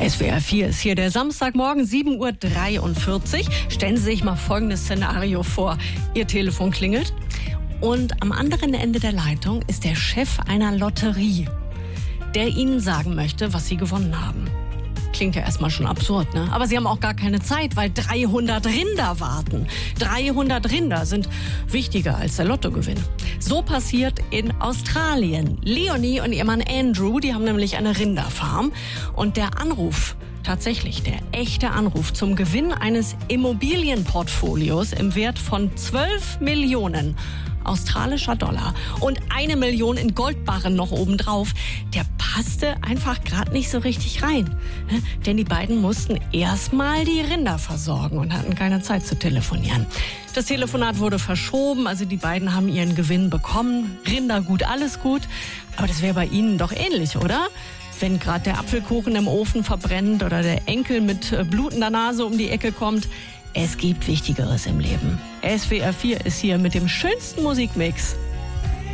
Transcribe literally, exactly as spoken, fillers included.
S W R vier ist hier der Samstagmorgen, sieben Uhr dreiundvierzig. Stellen Sie sich mal folgendes Szenario vor. Ihr Telefon klingelt und am anderen Ende der Leitung ist der Chef einer Lotterie, der Ihnen sagen möchte, was Sie gewonnen haben. Klingt ja erstmal schon absurd, ne? Aber Sie haben auch gar keine Zeit, weil dreihundert Rinder warten. dreihundert Rinder sind wichtiger als der Lottogewinn. So passiert in Australien. Leonie und ihr Mann Andrew, die haben nämlich eine Rinderfarm. Und der Anruf, tatsächlich der echte Anruf zum Gewinn eines Immobilienportfolios im Wert von zwölf Millionen australischer Dollar und eine Million in Goldbarren noch obendrauf, der passte einfach gerade nicht so richtig rein. Denn die beiden mussten erstmal die Rinder versorgen und hatten keine Zeit zu telefonieren. Das Telefonat wurde verschoben, also die beiden haben ihren Gewinn bekommen. Rinder gut, alles gut. Aber das wäre bei Ihnen doch ähnlich, oder? Wenn gerade der Apfelkuchen im Ofen verbrennt oder der Enkel mit blutender Nase um die Ecke kommt. Es gibt Wichtigeres im Leben. S W R vier ist hier mit dem schönsten Musikmix.